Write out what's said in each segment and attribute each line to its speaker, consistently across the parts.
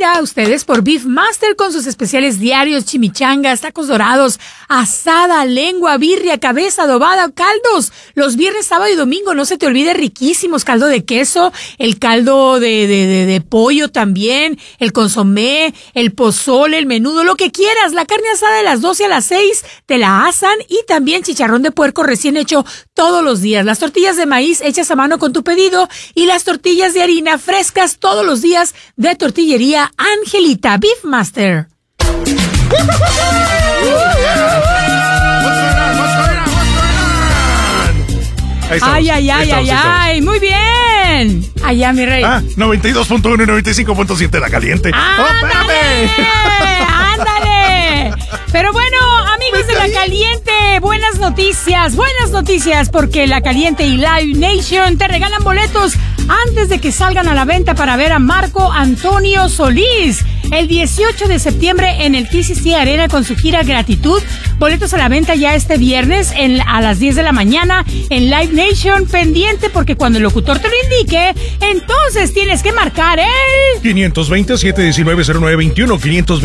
Speaker 1: traída a ustedes por Beef Master con sus especiales diarios, chimichangas, tacos dorados, asada, lengua, birria, cabeza adobada, caldos. Los viernes, sábado y domingo, no se te olvide, riquísimos. Caldo de queso, el caldo de pollo también, el consomé, el pozole, el menudo, lo que quieras. La carne asada de las 12 a las 6 te la asan y también chicharrón de puerco recién hecho todos los días. Las tortillas de maíz hechas a mano con tu pedido y las tortillas de harina frescas todos los días de Tortillería Angelita. Beef Master. Ay, muy bien. Allá, mi rey.
Speaker 2: 92.1 y 95.7 La Caliente.
Speaker 1: ¡Ándale! ¡Ándale! Pero bueno, amigos de La Caliente, buenas noticias, porque La Caliente y Live Nation te regalan boletos antes de que salgan a la venta para ver a Marco Antonio Solís el 18 de septiembre en el TCC Arena con su gira Gratitud. Boletos a la venta ya este viernes a las 10 de la mañana en Live Nation. Pendiente porque cuando el locutor te lo indique, entonces tienes que marcar el
Speaker 2: 520-719-0921,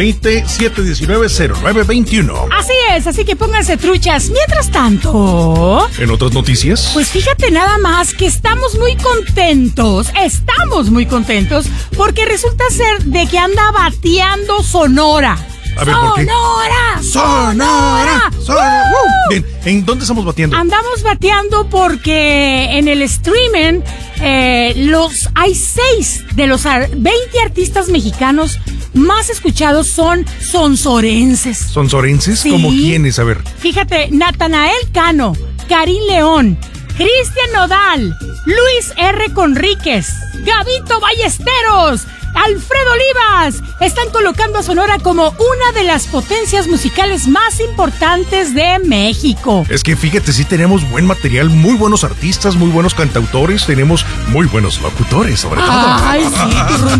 Speaker 2: 520-719-0921.
Speaker 1: Así es, así que pónganse truchas. Mientras tanto,
Speaker 2: en otras noticias,
Speaker 1: pues fíjate nada más que estamos muy contentos porque resulta ser de que anda bateando Sonora.
Speaker 2: A ver, ¿por qué? ¡Sonora! Bien, ¿en dónde estamos bateando?
Speaker 1: Andamos bateando porque en el streaming hay 6 de los 20 artistas mexicanos más escuchados son sonsorenses.
Speaker 2: ¿Sonsorenses?
Speaker 1: Sí.
Speaker 2: ¿Cómo quiénes? A ver.
Speaker 1: Fíjate, Natanael Cano, Karim León, Cristian Nodal, Luis R. Conríquez, Gabito Ballesteros, Alfredo Olivas están colocando a Sonora como una de las potencias musicales más importantes de México.
Speaker 2: Es que fíjate, sí tenemos buen material, muy buenos artistas, muy buenos cantautores, tenemos muy buenos locutores, sobre todo.
Speaker 1: Ay, sí,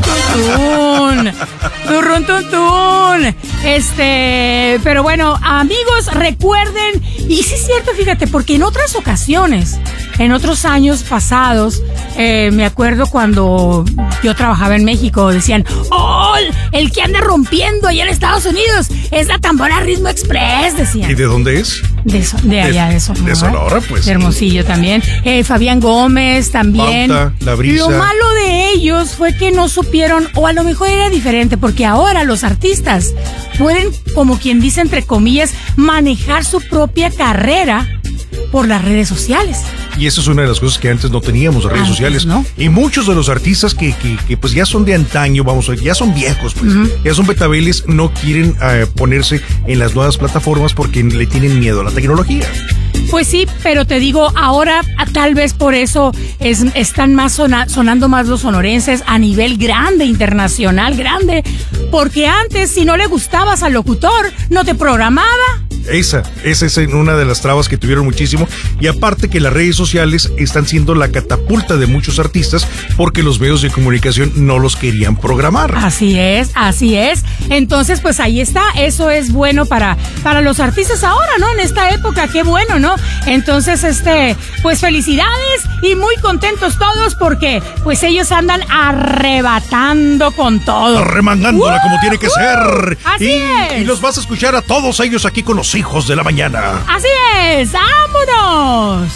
Speaker 1: turrun tuntún. Pero bueno, amigos, recuerden, y sí es cierto, fíjate, porque en otras ocasiones, en otros años pasados, me acuerdo cuando yo trabajaba en México, decían, ¡oh! El que anda rompiendo allá en Estados Unidos es la Tambora Ritmo Express, decían.
Speaker 2: ¿Y de dónde es?
Speaker 1: De allá, de Sonora.
Speaker 2: De Sonora, pues.
Speaker 1: De Hermosillo también. Fabián Gómez también.
Speaker 2: Pauta, La Brisa.
Speaker 1: Lo malo de ellos fue que no supieron, o a lo mejor era diferente, porque ahora los artistas pueden, como quien dice, entre comillas, manejar su propia carrera por las redes sociales.
Speaker 2: Y eso es una de las cosas que antes no teníamos, redes sociales.
Speaker 1: ¿No?
Speaker 2: Y muchos de los artistas que pues ya son de antaño, vamos a ver, ya son viejos, pues, ya son betabeles, no quieren ponerse en las nuevas plataformas porque le tienen miedo a la tecnología.
Speaker 1: Pues sí, pero te digo, ahora tal vez por eso están más sonando más los sonorenses a nivel grande, internacional, grande, porque antes si no le gustabas al locutor, no te programaba.
Speaker 2: Esa es una de las trabas que tuvieron muchísimo, y aparte que las redes sociales están siendo la catapulta de muchos artistas porque los medios de comunicación no los querían programar.
Speaker 1: Así es. Entonces, pues ahí está, eso es bueno para los artistas ahora, ¿no? En esta época, qué bueno, ¿no? Entonces, pues felicidades y muy contentos todos porque pues ellos andan arrebatando con todo.
Speaker 2: Arremangándola como tiene que ser.
Speaker 1: Así es.
Speaker 2: Y los vas a escuchar a todos ellos aquí con los hijos de la mañana.
Speaker 1: Así es, ¡vámonos!